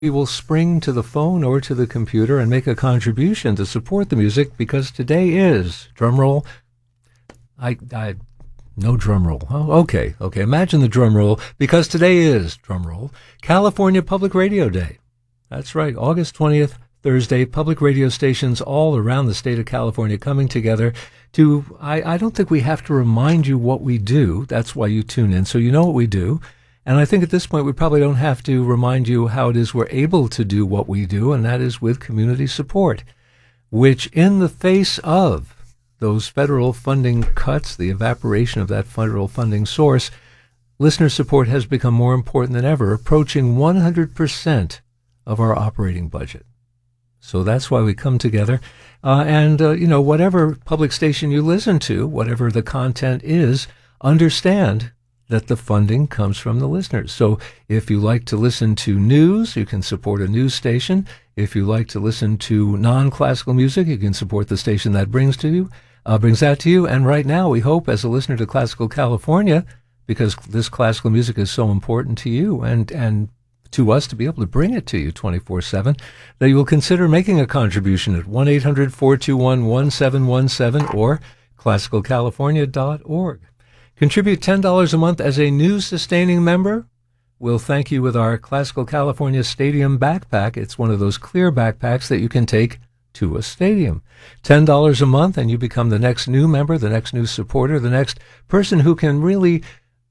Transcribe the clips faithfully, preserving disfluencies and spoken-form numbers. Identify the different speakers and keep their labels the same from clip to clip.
Speaker 1: we will spring to the phone or to the computer and make a contribution to support the music, because today is, drum roll, I, I, no drum roll. Oh, okay, okay, imagine the drum roll, because today is, drum roll, California Public Radio Day. That's right, August twentieth, Thursday, public radio stations all around the state of California coming together to, I, I don't think we have to remind you what we do. That's why you tune in, so you know what we do. And I think at this point we probably don't have to remind you how it is we're able to do what we do, and that is with community support, which in the face of those federal funding cuts, the evaporation of that federal funding source, listener support has become more important than ever, approaching one hundred percent of our operating budget. So that's why we come together. Uh, and, uh, you know, whatever public station you listen to, whatever the content is, understand that the funding comes from the listeners. So if you like to listen to news, you can support a news station. If you like to listen to non-classical music, you can support the station that brings to you, uh, brings that to you. And right now, we hope, as a listener to Classical California, because this classical music is so important to you and and to us to be able to bring it to you twenty-four seven, that you will consider making a contribution at one eight hundred, four two one, one seven one seven or classical california dot org. Contribute ten dollars a month as a news-sustaining member. We'll thank you with our Classical California Stadium backpack. It's one of those clear backpacks that you can take to a stadium. ten dollars a month, and you become the next new member, the next new supporter, the next person who can really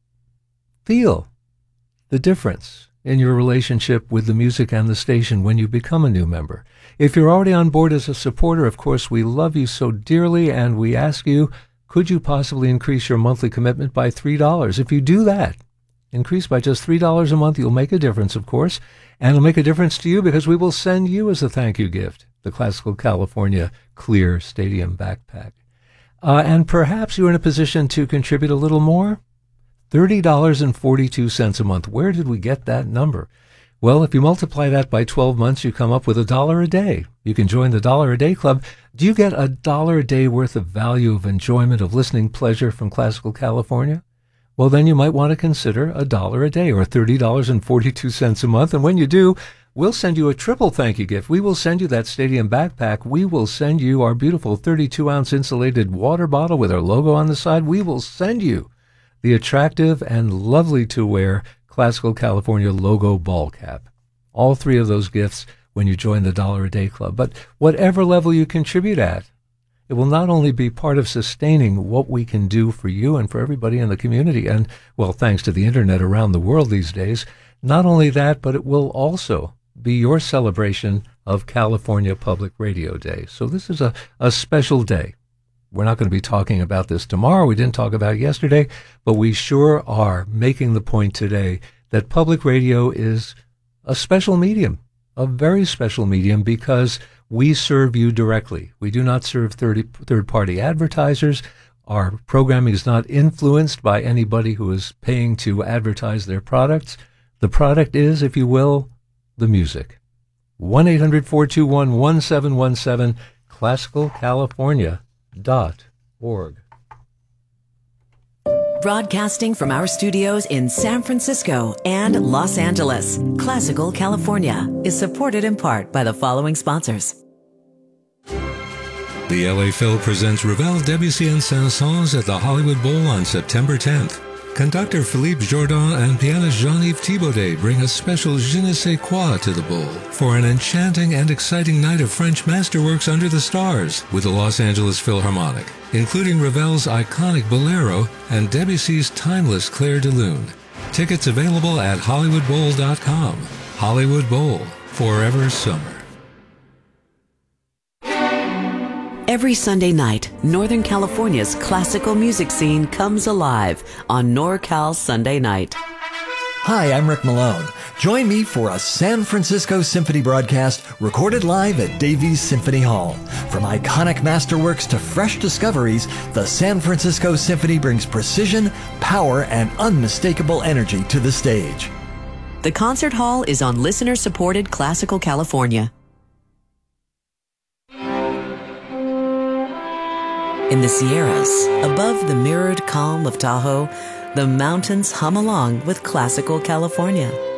Speaker 1: feel the difference in your relationship with the music and the station when you become a new member. If you're already on board as a supporter, of course, we love you so dearly, and we ask you, could you possibly increase your monthly commitment by three dollars? If you do that, increase by just three dollars a month, you'll make a difference, of course, and it'll make a difference to you because we will send you as a thank you gift the Classical California Clear Stadium Backpack. Uh, and perhaps you're in a position to contribute a little more. thirty dollars and forty-two cents a month. Where did we get that number? Well, if you multiply that by twelve months, you come up with a dollar a day. You can join the Dollar a Day Club. Do you get a dollar a day worth of value, of enjoyment, of listening pleasure from Classical California? Well, then you might want to consider a dollar a day or thirty dollars and forty-two cents a month. And when you do, we'll send you a triple thank you gift. We will send you that stadium backpack. We will send you our beautiful thirty-two ounce insulated water bottle with our logo on the side. We will send you the attractive and lovely to wear Classical California logo ball cap. All three of those gifts when you join the Dollar a Day Club. But whatever level you contribute at, it will not only be part of sustaining what we can do for you and for everybody in the community, and, well, thanks to the internet around the world these days, not only that, but it will also be your celebration of California Public Radio Day. So this is a, a special day. We're not going to be talking about this tomorrow. We didn't talk about it yesterday, but we sure are making the point today that public radio is a special medium, a very special medium, because we serve you directly. We do not serve third, third-party advertisers. Our programming is not influenced by anybody who is paying to advertise their products. The product is, if you will, the music. one eight hundred, four two one, one seven one seven, classical california dot org.
Speaker 2: Broadcasting from our studios in San Francisco and Los Angeles, Classical California is supported in part by the following sponsors.
Speaker 3: The L A Phil presents Ravel, Debussy, and Saint-Saëns at the Hollywood Bowl on September tenth. Conductor Philippe Jourdan and pianist Jean-Yves Thibaudet bring a special je ne sais quoi to the bowl for an enchanting and exciting night of French masterworks under the stars with the Los Angeles Philharmonic, including Ravel's iconic Bolero and Debussy's timeless Clair de Lune. Tickets available at hollywood bowl dot com. Hollywood Bowl, forever summer.
Speaker 2: Every Sunday night, Northern California's classical music scene comes alive on NorCal Sunday Night.
Speaker 4: Hi, I'm Rick Malone. Join me for a San Francisco Symphony broadcast recorded live at Davies Symphony Hall. From iconic masterworks to fresh discoveries, the San Francisco Symphony brings precision, power, and unmistakable energy to the stage.
Speaker 2: The concert hall is on listener-supported Classical California. In the Sierras, above the mirrored calm of Tahoe, the mountains hum along with Classical California.